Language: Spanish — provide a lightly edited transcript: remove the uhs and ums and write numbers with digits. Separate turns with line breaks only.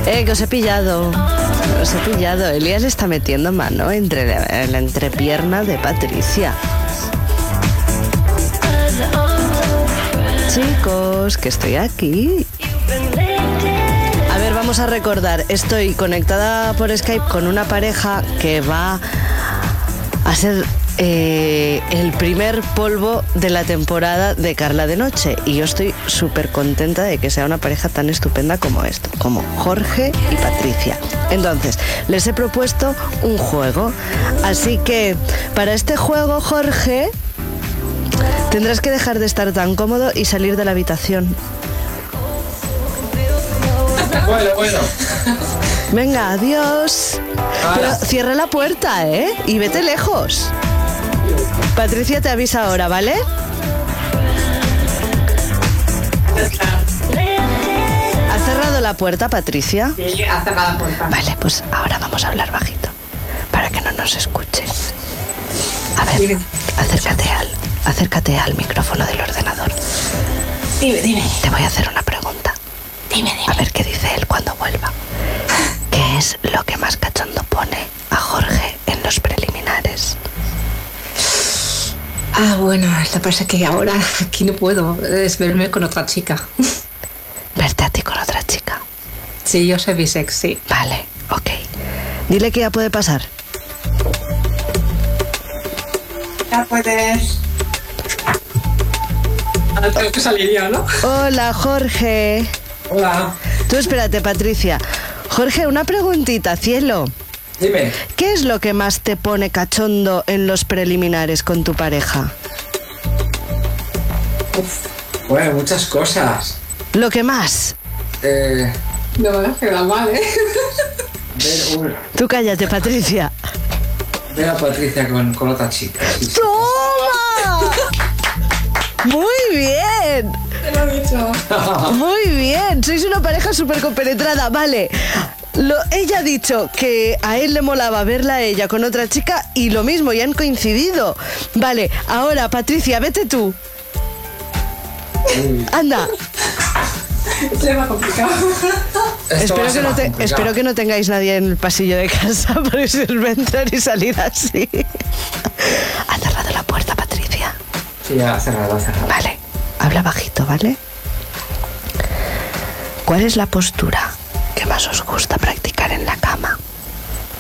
Que os he pillado. Os he pillado. Elías está metiendo mano entre la entrepierna de Patricia. Chicos, que estoy aquí. A ver, vamos a recordar. Estoy conectada por Skype con una pareja que va a ser el primer polvo de la temporada de Carla de Noche. Y yo estoy súper contenta de que sea una pareja tan estupenda como esto, como Jorge y Patricia. Entonces, les he propuesto un juego. Así que, para este juego, Jorge, tendrás que dejar de estar tan cómodo y salir de la habitación.
Bueno.
Venga, adiós. Pero cierra la puerta, y vete lejos. Patricia te avisa ahora, ¿vale? ¿Ha cerrado la puerta, Patricia?
Sí, ha cerrado la puerta.
Vale, pues ahora vamos a hablar bajito, para que no nos escuche. A ver, acércate al micrófono del ordenador.
Dime.
Te voy a hacer una pregunta.
Dime.
A ver qué dice él cuando vuelva. ¿Qué es lo que más cachondo pone a Jorge en los preliminares?
Bueno, lo que pasa es que ahora aquí no puedo, es verme con otra chica.
¿Verte a ti con otra chica?
Sí, yo soy bisex, sí.
Vale, ok. Dile que ya puede pasar.
Ya puedes. Ahora tengo que salir yo, ¿no?
Hola, Jorge.
Hola.
Tú espérate, Patricia. Jorge, una preguntita, cielo.
Dime.
¿Qué es lo que más te pone cachondo en los preliminares con tu pareja?
Bueno, muchas cosas.
¿Lo que más?
No me vas a quedar mal,
Tú cállate, Patricia.
Ver a Patricia con otra chica. Sí.
¡Toma! Muy bien.
Te lo he dicho.
Muy bien. Sois una pareja súper compenetrada. Vale. Ella ha dicho que a él le molaba verla a ella con otra chica y lo mismo, y han coincidido. Vale, ahora, Patricia, vete tú. Anda.
Se me ha complicado.
Espero que no tengáis nadie en el pasillo de casa, porque se os va a entrar y salir así. ¿Ha cerrado la puerta, Patricia?
Sí, ha cerrado.
Vale, habla bajito, ¿vale? ¿Cuál es la postura que más os gusta practicar en la cama?